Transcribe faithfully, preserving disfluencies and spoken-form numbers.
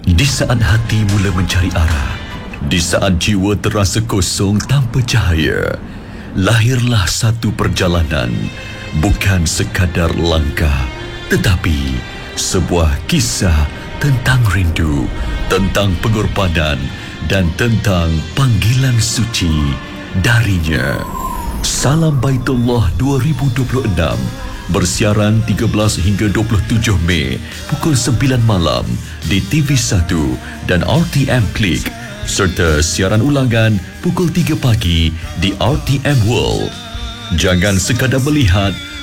Di saat hati mula mencari arah, di saat jiwa terasa kosong tanpa cahaya, lahirlah satu perjalanan, bukan sekadar langkah, tetapi sebuah kisah tentang rindu, tentang pengorbanan dan tentang panggilan suci darinya. Salam Baitullah dua ribu dua puluh enam bersiaran tiga belas hingga dua puluh tujuh Mei pukul sembilan malam di T V satu dan R T M Klik, serta siaran ulangan pukul tiga pagi di R T M World. Jangan sekadar melihat,